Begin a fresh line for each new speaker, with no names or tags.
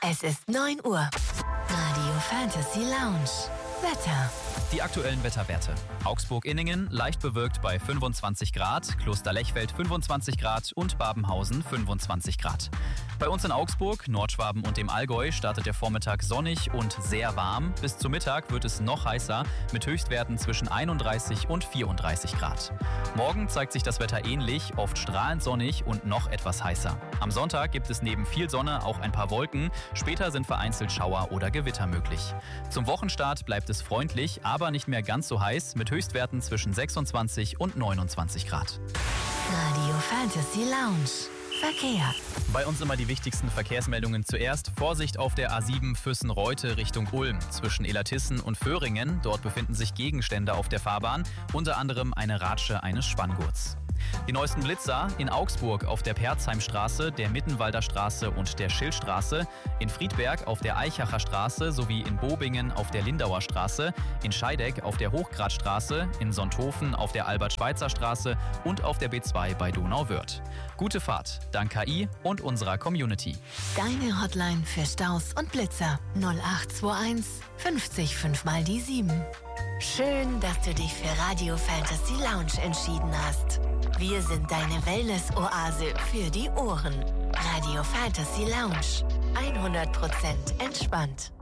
Es ist 9 Uhr. Radio Fantasy Lounge. Wetter.
Die aktuellen Wetterwerte. Augsburg-Inningen leicht bewölkt bei 25 Grad, Kloster-Lechfeld 25 Grad und Babenhausen 25 Grad. Bei uns in Augsburg, Nordschwaben und dem Allgäu startet der Vormittag sonnig und sehr warm. Bis zum Mittag wird es noch heißer mit Höchstwerten zwischen 31 und 34 Grad. Morgen zeigt sich das Wetter ähnlich, oft strahlend sonnig und noch etwas heißer. Am Sonntag gibt es neben viel Sonne auch ein paar Wolken. Später sind vereinzelt Schauer oder Gewitter möglich. Zum Wochenstart bleibt es freundlich, aber nicht mehr ganz so heiß mit Höchstwerten zwischen 26 und 29 Grad.
Radio Fantasy Lounge. Verkehr.
Bei uns immer die wichtigsten Verkehrsmeldungen zuerst. Vorsicht auf der A7 Füssen-Reute Richtung Ulm. Zwischen Illertissen und Föhringen. Dort befinden sich Gegenstände auf der Fahrbahn. Unter anderem eine Ratsche eines Spanngurts. Die neuesten Blitzer in Augsburg auf der Perzheimstraße, der Mittenwalder Straße und der Schildstraße, in Friedberg auf der Eichacher Straße sowie in Bobingen auf der Lindauer Straße, in Scheideck auf der Hochgradstraße, in Sonthofen auf der Albert-Schweitzer Straße und auf der B2 bei Donauwörth. Gute Fahrt, dank KI und unserer Community.
Deine Hotline für Staus und Blitzer 0821 50 5 mal die 7. Schön, dass du dich für Radio Fantasy Lounge entschieden hast. Wir sind deine Wellness-Oase für die Ohren. Radio Fantasy Lounge. 100% entspannt.